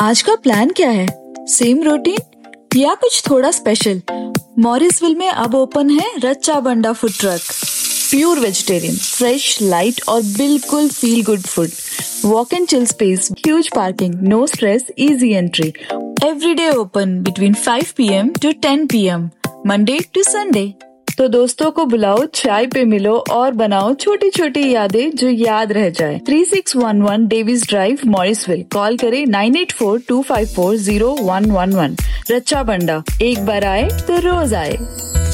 आज का प्लान क्या है? सेम रूटीन या कुछ थोड़ा स्पेशल? मॉरिसविल में अब ओपन है रच्चा बंडा food truck. Pure vegetarian, fresh, light और बिल्कुल feel good food. Walk and chill space, huge parking, no stress, easy entry. Every day open between 5 PM to 10 PM, Monday to Sunday. तो दोस्तों को बुलाओ, चाय पे मिलो और बनाओ छोटी छोटी यादें जो याद रह जाए। 3611 डेविस ड्राइव, मॉरिसविल। कॉल करें 9842540111। रच्चा बंडा, एक बार आए तो रोज आए।